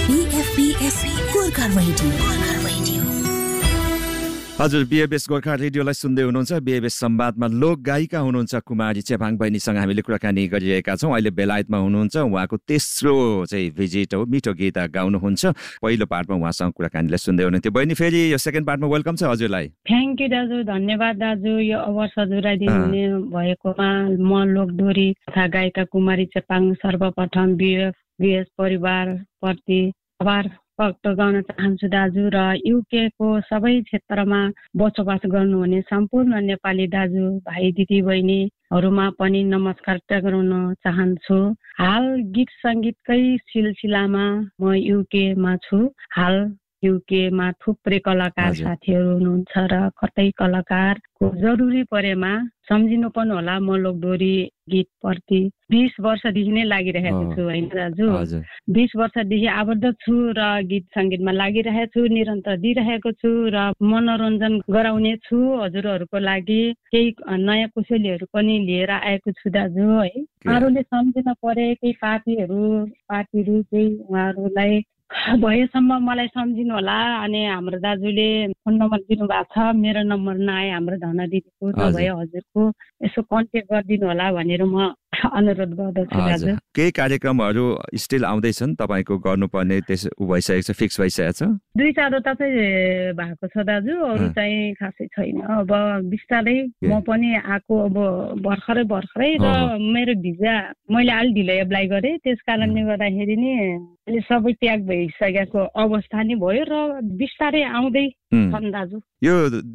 Gorkha radio. हजुर, बिएबएस गोर्खा रेडियोलाई सुन्दै हुनुहुन्छ। बिएबएस संवादमा लोक गायिका हुनुहुन्छ कुमारी चेपाङ बहिनीसँग हामीले कुराकानी गरिरहेका छौँ। अहिले बेलायतमा हुनुहुन्छ। उहाँको तेस्रो चाहिँ भिजिट हो। मिठो गीत गाउनुहुन्छ। पहिलो पार्टमा उहाँसँग कुराकानीलाई सुन्दै हुनुहुन्थ्यो। बहिनी, फेरि यो सेकेन्ड पार्टमा वेलकम छ हजुरलाई। थ्याङ्क यू दाजु, धन्यवाद दाजु। यो अवसर जुराइदिनु हुने भएकोमा म लोकदोरी तथा गायिका कुमारी चेपाङ सर्वप्रथम बिएस परिवारप्रति आभार व्यक्त गर्न चाहन्छु दाजु। र युके को सबै क्षेत्रमा बसोबास गर्नुहुने सम्पूर्ण नेपाली दाजु भाइ दिदी बहिनीहरूमा पनि नमस्कार गर्न चाहन्छु। हाल गीत सङ्गीतकै सिलसिलामा म युकेमा छु। हाल युकेमा थुप्रै कलाकार साथीहरू हुनुहुन्छ र कतै कलाकारको जरुरी परेमा सम्झिनु पनि होला। म लोकदोरी गीत प्रति 20 वर्षदेखि नै लागिरहेको छु होइन दाजु। 20 वर्षदेखि आबद्ध छु र गीत सङ्गीतमा लागिरहेको छु, निरन्तर दिइरहेको छु र मनोरञ्जन गराउने छु हजुरहरूको लागि। केही नयाँ कुशलीहरू पनि लिएर आएको छु दाजु है। अरूले सम्झिन परे केही पार्टीहरू केही उहाँहरूलाई भएसम्म मलाई सम्झिनु होला। अनि हाम्रो दाजुले फोन नम्बर दिनुभएको छ, मेरो नम्बर नआए हाम्रो धना दिदीको नभए हजुरको यसो कन्ट्याक्ट गरिदिनु होला भनेर म अनुरोध गर्दछु दाजु। केही कार्यक्रमहरू स्टिल आउँदैछन् तपाईँको गर्नुपर्ने त्यस भइसकेको छ, फिक्स भइसकेको छ? 2-4 चाहिँ भएको छ दाजु, अरू चाहिँ खासै छैन। अब बिस्तारै म पनि आएको अब भर्खरै र मेरो भिजा मैले अलि ढिलो एप्लाई गरेँ। त्यस कारणले गर्दाखेरि नि अहिले सबै त्याग भइसकेको अवस्था नै भयो र बिस्तारै आउँदै छन् दाजु। यो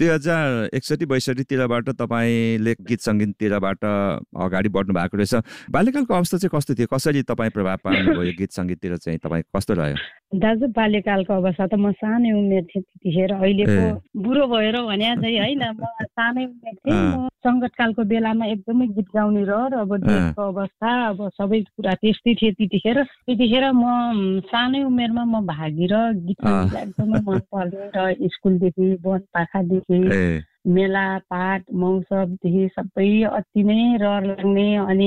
2061-62 तिरबाट तपाईँले गीत सङ्गीततिरबाट अगाडि बढ्नु भएको रहेछ। बाल्यकालको अवस्था चाहिँ कस्तो थियो? कसरी तपाईँ प्रभाव पार्नुभयो गीत सङ्गीततिर चाहिँ? तपाईँ कस्तो रह्यो दाजु? बाल्यकालको अवस्था त म सानै उमेर थिएँ त्यतिखेर। अहिलेको बुढो भएर भने चाहिँ होइन, म सानै उमेर थिएँ। म सङ्कटकालको बेलामा एकदमै गीत गाउने र अब देशको अवस्था अब सबै कुरा त्यस्तै थियो त्यतिखेर म सानै उमेरमा म भागेर गीत सङ्गीत एकदमै मन पर्थ्यो र स्कुलदेखि वन पाखादेखि मेला पाठ महोत्सवदेखि सबै अति नै रहर लाग्ने। अनि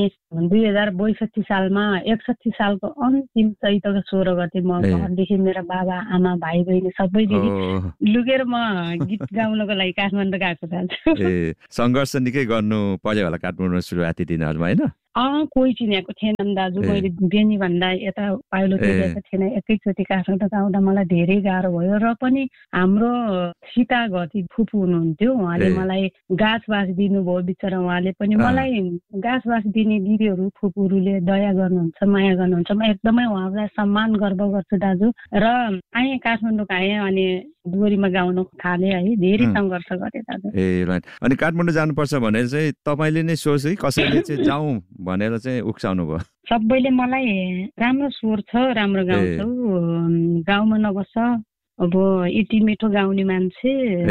2062 सालमा 61 सालको अन्तिम चैतको 16 गते म घरदेखि मेरो बाबा आमा भाइ बहिनी सबैदेखि लुकेर म गीत गाउनको लागि काठमाडौँ गएको दाजु। सङ्घर्ष निकै गर्नु पर्यो होला काठमाडौँमा सुरुवाती दिनहरूमा होइन? कोही चिनेको थिएन दाजु। मैले बेनी भन्दा यता पाइलो तिरेको थिएन। एकैचोटि काठमाडौँ आउँदा मलाई धेरै गाह्रो भयो। र पनि हाम्रो सीता घती फुपू हुनुहुन्थ्यो, उहाँले मलाई गाछ बाँस दिनुभयो बिचरा। उहाँले पनि मलाई गाछ बाँस दिने दिदीहरू फुपूहरूले दया गर्नुहुन्छ, माया गर्नुहुन्छ। म एकदमै उहाँलाई सम्मान गर्व गर्छु दाजु। र आएँ काठमाडौँ आएँ अनि डोरीमा गाउन थालेँ है। धेरै सङ्घर्ष गरेँ दाजु। अनि काठमाडौँ जानुपर्छ भनेर चाहिँ तपाईँले नै सोच है कसैले चाहिँ जाउँ भनेर चाहिँ उक्साउनु भयो? सबैले मलाई राम्रो स्वर छ, राम्रो गाउँछौ, गाउँमा नबस्छ, अब यति मिठो गाउने मान्छे,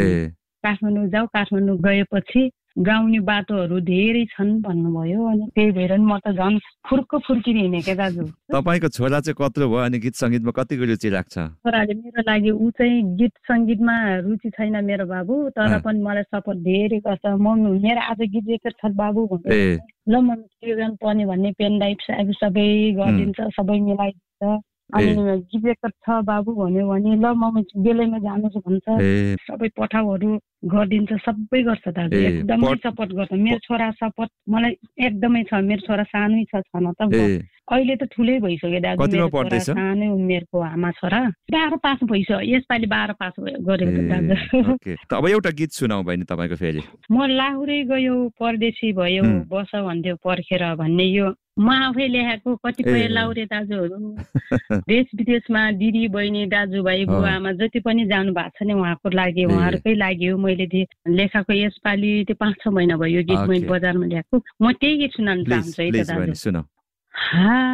काठमाडौँ जाऊ। काठमाडौँ गएपछि गाउने बाटोहरू धेरै छन् भन्नुभयो। अनि त्यही भएर म त झन् फुर्किने हिँडेको दाजु। तपाईँको छोरा चाहिँ कत्रो भयो अनि गीत सङ्गीतमा कतिको रुचि राख्छ? छोराले मेरो लागि ऊ चाहिँ गीत सङ्गीतमा रुचि छैन मेरो बाबु, तर पनि मलाई सपोर्ट धेरै गर्छ। म मेरो आज गीत रेकर्ड छ बाबु भनेर ल म योगदान पर्ने भन्ने पेन ड्राइभ सबै गरिदिन्छ, सबै मिलाइदिन्छ। अनि गीत रेकर्ड छ बाबु भन्यो भने ल म बेलैमा जान्छु भन्छ, सबै पठाउहरू गरिदिन्छ, सबै गर्छ दाजु। एकदमै सपोर्ट गर्छ मेरो छोरा। सपोर्ट मलाई एकदमै छ। मेरो छोरा सानै छ न त, अहिले त ठुलै भइसक्यो दाजु। सानै उमेरको आमा छोरा 12 पास भइसक्यो। यसपालि 12 पास गरेको दाजु। अब एउटा गीत सुनाऊ बहिनी तपाईँको फेरि। म लाहुरै गयो परदेशी भयो बस भन्थ्यो पर्खेर भन्ने यो म आफै लेखेको कतिपय लाहुरे दाजुहरू देश विदेशमा दिदी बहिनी दाजुभाइ बुवा आमा जति पनि जानु भएको छ नि उहाँको लागि, उहाँहरूकै लागि हो मैले लेखाएको। यसपालि त्यो 5-6 महिना भयो यो गीत मैले बजारमा ल्याएको। म त्यही गीत सुनाउन चाहन्छु है त दाजु।